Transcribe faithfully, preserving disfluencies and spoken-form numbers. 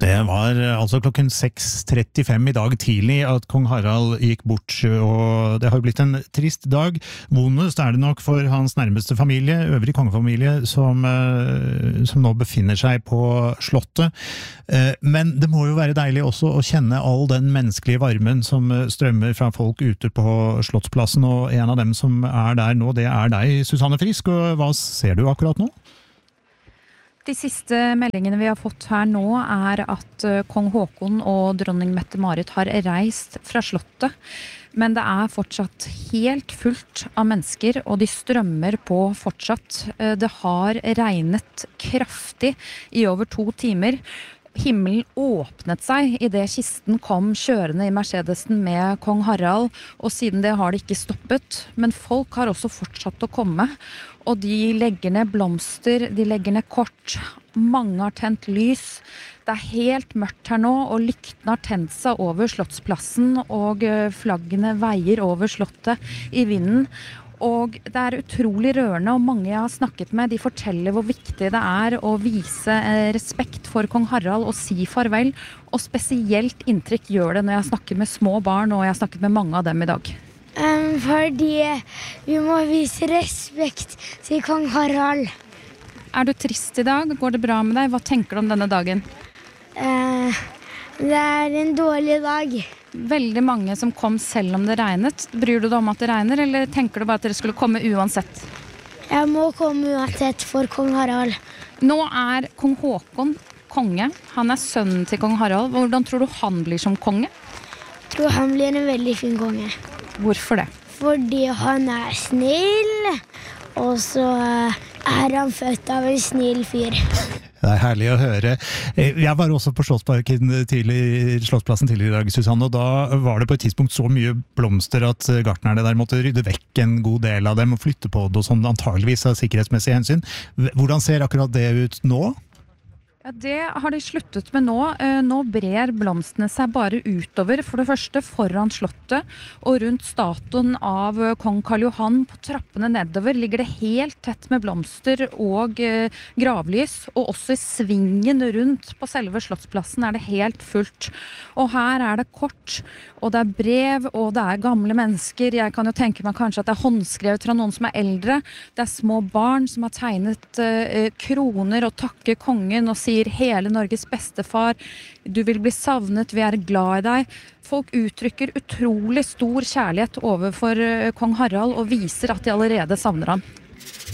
Det var altså klokken seks trettifem i dag tidlig at kong Harald gikk bort, og det har blitt en trist dag. Vondest er det nok for hans nærmeste familie, øvrig kongefamilie, som, som nå befinner seg på slottet. Men det må jo være deilig også å kjenne all den menneskelige varmen som strømmer fra folk ute på Slottsplassen, og en av dem som er der nå, det er deg, Susanne Frisk, og hva ser du akkurat nå? De siste meldingene vi har fått her nå er at kong Håkon og dronning Mette-Marit har reist fra slottet, men det er fortsatt helt fullt av mennesker, og de strømmer på fortsatt. Det har regnet kraftig i over to timer. Himmelen åpnet seg i det kisten kom kjørende i Mercedesen med kong Harald, og siden det har det ikke stoppet. Men folk har også fortsatt å komme, og de legger ned blomster, de legger ned kort. Mange har tent lys. Det er helt mørkt her nå, og lyktene har tent seg over Slottsplassen, og flaggene veier over slottet i vinden. Og det er utrolig rørende, og mange jeg har snakket med, de forteller hvor viktig det er å vise respekt for kong Harald og si farvel, og spesielt inntrykk gjør det når jeg snakker med små barn, og jeg har snakket med mange av dem i dag. Um, fordi vi må vise respekt til kong Harald. Er du trist i dag? Går det bra med deg? Hva tenker du om denne dagen? Uh, det er en dårlig dag. Veldig mange som kom selv om det regnet. Bryr du deg om at det regner, eller tenker du bare at dere skulle komme uansett? Jeg må komme uansett for kong Harald. Nå er kong Håkon konge. Han er sønnen til kong Harald. Hvordan tror du han blir som konge? Jeg tror han blir en veldig fin konge. Hvorfor det? Fordi han er snill, og så er han født av en snill fyr. Det er herlig å høre. Jeg var også på Slottsparken tidlig, Slottsplassen tidligere i dag, Susanne, og da var det på et tidspunkt så mye blomster at gartnerne der måtte rydde vekk en god del av dem og flytte på det, og sånn antageligvis av sikkerhetsmessig hensyn. Hvordan ser akkurat det ut nå? Ja, det har de sluttet med nå. Nå brer blomstene seg bare utover. For det første foran slottet og rundt statuen av kong Karl Johan på trappene nedover ligger det helt tett med blomster og gravlys. Og også i svingen rundt på selve Slottsplassen er det helt fullt. Og her er det kort, og det er brev, og det er gamle mennesker. Jeg kan jo tenke meg kanskje at det er håndskrevet fra noen som er eldre. Det er små barn som har tegnet kroner og takker kongen og sier hele Norges bestefar, du vil bli savnet, vi er glad i deg. Folk uttrykker utrolig stor kjærlighet overfor kong Harald og viser at de allerede savner ham.